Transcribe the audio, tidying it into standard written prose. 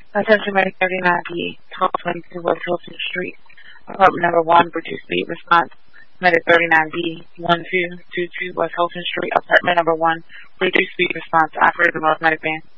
Attention Medic 39B, 1222 West Hilton Street, apartment number 1, reduced speed response. Medic 39B, 1222 West Hilton Street, apartment number 1, reduced speed response. Operator the North Medic Van.